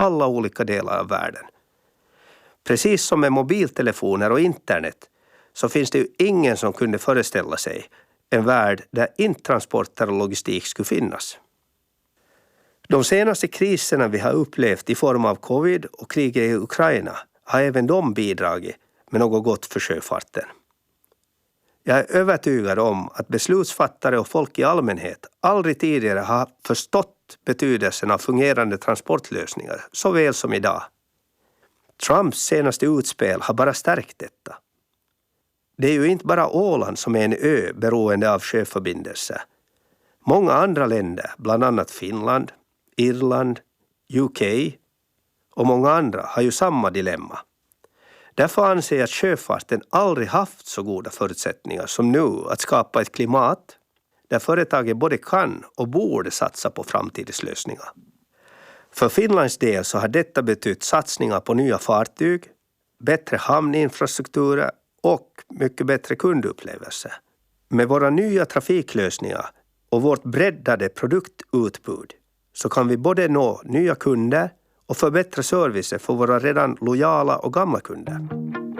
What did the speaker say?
alla olika delar av världen. Precis som med mobiltelefoner och internet så finns det ju ingen som kunde föreställa sig en värld där inte transporter och logistik skulle finnas. De senaste kriserna vi har upplevt i form av covid och kriget i Ukraina har även de bidragit med något gott för sjöfarten. Jag är övertygad om att beslutsfattare och folk i allmänhet aldrig tidigare har förstått betydelsen av fungerande transportlösningar så väl som idag. Trumps senaste utspel har bara stärkt detta. Det är ju inte bara Åland som är en ö beroende av sjöförbindelser. Många andra länder, bland annat Finland, Irland, UK och många andra har ju samma dilemma. Därför anser jag att sjöfarten aldrig haft så goda förutsättningar som nu att skapa ett klimat där företaget både kan och borde satsa på framtidslösningar. För Finlands del så har detta betytt satsningar på nya fartyg, bättre hamninfrastrukturer och mycket bättre kundupplevelser. Med våra nya trafiklösningar och vårt breddade produktutbud så kan vi både nå nya kunder och förbättra servicen för våra redan lojala och gamla kunder.